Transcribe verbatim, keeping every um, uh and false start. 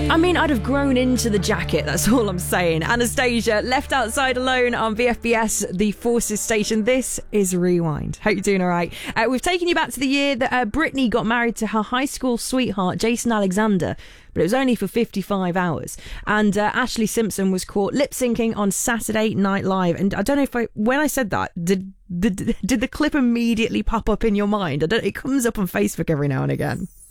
I mean, I'd have grown into the jacket, that's all I'm saying. Anastacia, Left Outside Alone on V F B S, the Forces station. This is Rewind. Hope you're doing all right. Uh, we've taken you back to the year that uh, Britney got married to her high school sweetheart, Jason Alexander, but it was only for fifty-five hours. And uh, Ashley Simpson was caught lip-syncing on Saturday Night Live. And I don't know if I, when I said that, did, did, did the clip immediately pop up in your mind? I don't, it comes up on Facebook every now and again.